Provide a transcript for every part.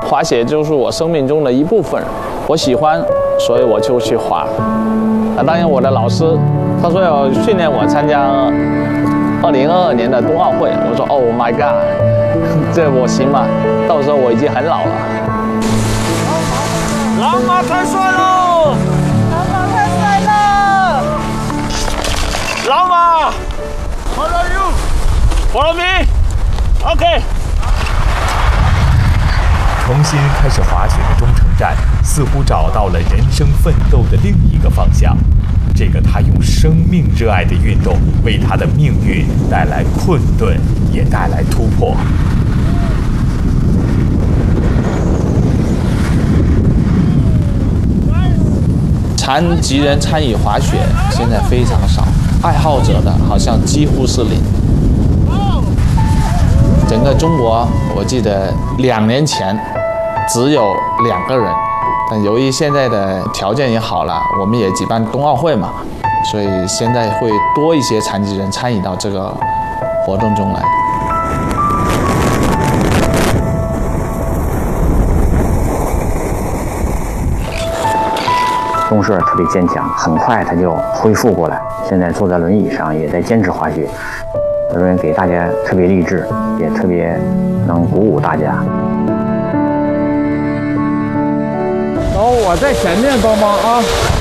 滑雪就是我生命中的一部分，我喜欢，所以我就去滑。当然，我的老师他说要训练我参加2022年的冬奥会，我说 Oh my God， 这我行吗？到时候我已经很老了。 老马太帅喽！ 老马太帅了！ 老马 ，Follow you，Follow me，OK。 重新开始滑雪的钟成战，似乎找到了人生奋斗的另一个方向。这个他用生命热爱的运动，为他的命运带来困顿，也带来突破。 残疾人参与滑雪现在非常少，爱好者的好像几乎是零。整个中国，我记得2年前只有2个人，但由于现在的条件也好了，我们也举办冬奥会嘛，所以现在会多一些残疾人参与到这个活动中来。 钟顺特别坚强，很快他就恢复过来，现在坐在轮椅上，也在坚持滑雪。这边给大家特别励志，也特别能鼓舞大家。 然后我在前面帮忙啊。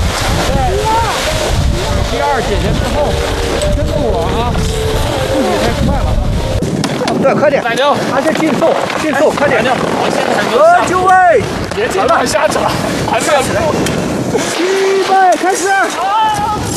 第2姐姐之后，跟着我啊，不许太快了啊。 对，快点， 加油！ 而且竞速，快点！ 我现在很就位， 别紧张，下去了，还没有。 预备，开始！